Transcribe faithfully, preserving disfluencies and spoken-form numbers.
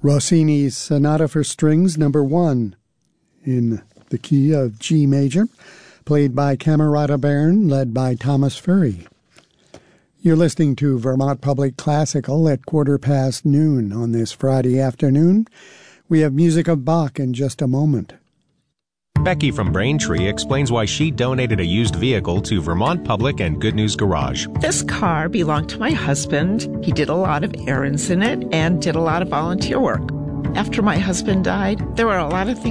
Rossini's Sonata for Strings Number One in the key of G major, played by Camerata Bern, led by Thomas Furry. You're listening to Vermont Public Classical at quarter past noon on this Friday afternoon. We have music of Bach in just a moment. Becky from Braintree explains why she donated a used vehicle to Vermont Public and Good News Garage. This car belonged to my husband. He did a lot of errands in it and did a lot of volunteer work. After my husband died, there were a lot of things